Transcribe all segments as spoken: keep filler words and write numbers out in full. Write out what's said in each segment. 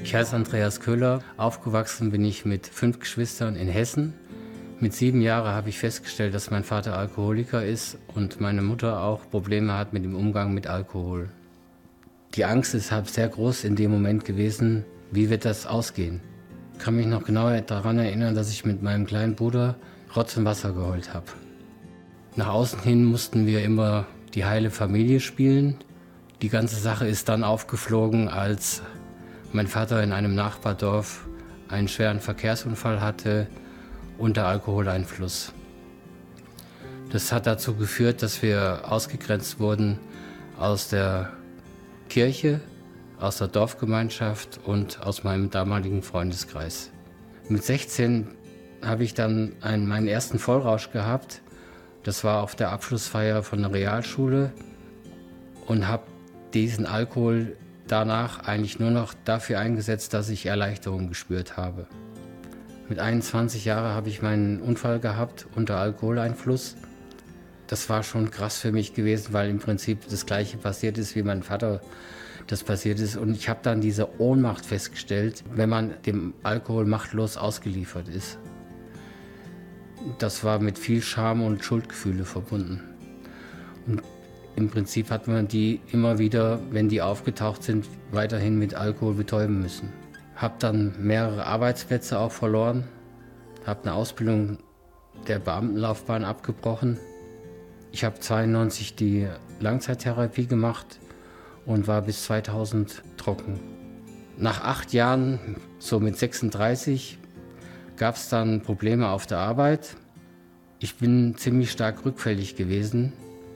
Ich heiße Andreas Köhler. Aufgewachsen bin ich mit fünf Geschwistern in Hessen. Mit sieben Jahren habe ich festgestellt, dass mein Vater Alkoholiker ist und meine Mutter auch Probleme hat mit dem Umgang mit Alkohol. Die Angst ist halt sehr groß in dem Moment gewesen, wie wird das ausgehen. Ich kann mich noch genau daran erinnern, dass ich mit meinem kleinen Bruder Rotz und Wasser geheult habe. Nach außen hin mussten wir immer die heile Familie spielen. Die ganze Sache ist dann aufgeflogen, als mein Vater in einem Nachbardorf einen schweren Verkehrsunfall hatte unter Alkoholeinfluss. Das hat dazu geführt, dass wir ausgegrenzt wurden aus der Kirche, aus der Dorfgemeinschaft und aus meinem damaligen Freundeskreis. Mit sechzehn habe ich dann einen, meinen ersten Vollrausch gehabt. Das war auf der Abschlussfeier von der Realschule und habe diesen Alkohol danach eigentlich nur noch dafür eingesetzt, dass ich Erleichterung gespürt habe. Mit einundzwanzig Jahren habe ich meinen Unfall gehabt unter Alkoholeinfluss. Das war schon krass für mich gewesen, weil im Prinzip das Gleiche passiert ist, wie mein Vater das passiert ist. Und ich habe dann diese Ohnmacht festgestellt, wenn man dem Alkohol machtlos ausgeliefert ist. Das war mit viel Scham und Schuldgefühle verbunden. Und im Prinzip hat man die immer wieder, wenn die aufgetaucht sind, weiterhin mit Alkohol betäuben müssen. Habe dann mehrere Arbeitsplätze auch verloren, habe eine Ausbildung der Beamtenlaufbahn abgebrochen. Ich habe zweiundneunzig die Langzeittherapie gemacht und war bis zweitausend trocken. Nach acht Jahren, so mit sechsunddreißig, gab es dann Probleme auf der Arbeit. Ich bin ziemlich stark rückfällig gewesen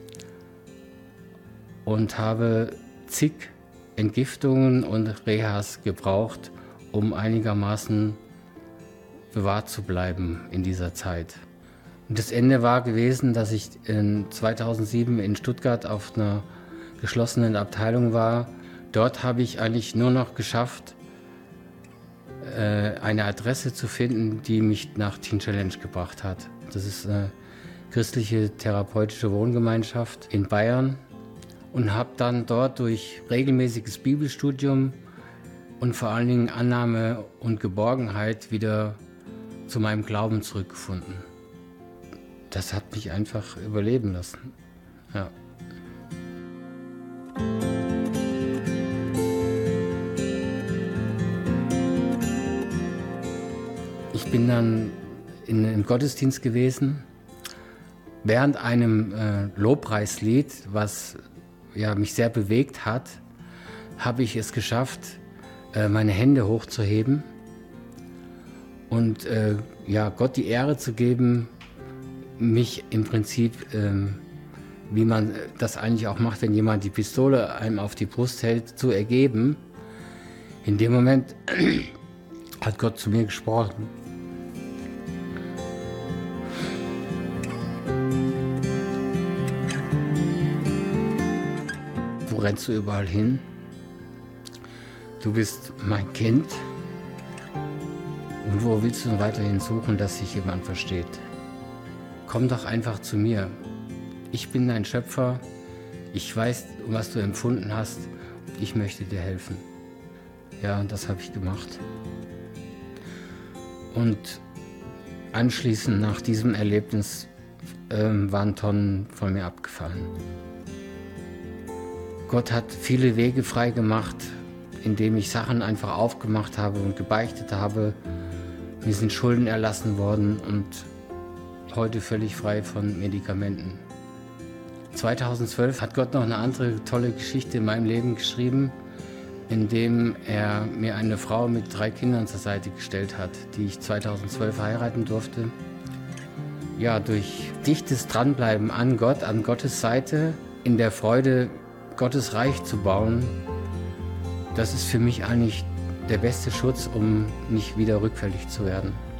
und habe zig Entgiftungen und Rehas gebraucht, um einigermaßen bewahrt zu bleiben in dieser Zeit. Und das Ende war gewesen, dass ich in zweitausendsieben in Stuttgart auf einer geschlossenen Abteilung war. Dort habe ich eigentlich nur noch geschafft, eine Adresse zu finden, die mich nach Teen Challenge gebracht hat. Das ist eine christliche therapeutische Wohngemeinschaft in Bayern und habe dann dort durch regelmäßiges Bibelstudium und vor allen Dingen Annahme und Geborgenheit wieder zu meinem Glauben zurückgefunden. Das hat mich einfach überleben lassen. Ja. Ich bin dann in, im Gottesdienst gewesen, während einem äh, Lobpreislied, was ja, mich sehr bewegt hat, habe ich es geschafft, äh, meine Hände hochzuheben und äh, ja, Gott die Ehre zu geben, mich im Prinzip, ähm, wie man das eigentlich auch macht, wenn jemand die Pistole einem auf die Brust hält, zu ergeben. In dem Moment hat Gott zu mir gesprochen. Wo rennst du überall hin? Du bist mein Kind. Und wo willst du weiterhin suchen, dass sich jemand versteht? Komm doch einfach zu mir. Ich bin dein Schöpfer. Ich weiß, was du empfunden hast. Ich möchte dir helfen. Ja, und das habe ich gemacht. Und anschließend nach diesem Erlebnis ähm, waren Tonnen von mir abgefallen. Gott hat viele Wege frei gemacht, indem ich Sachen einfach aufgemacht habe und gebeichtet habe. Mir sind Schulden erlassen worden und heute völlig frei von Medikamenten. zweitausendzwölf hat Gott noch eine andere tolle Geschichte in meinem Leben geschrieben, indem er mir eine Frau mit drei Kindern zur Seite gestellt hat, die ich zweitausendzwölf heiraten durfte. Ja, durch dichtes Dranbleiben an Gott, an Gottes Seite, in der Freude, Gottes Reich zu bauen, das ist für mich eigentlich der beste Schutz, um nicht wieder rückfällig zu werden.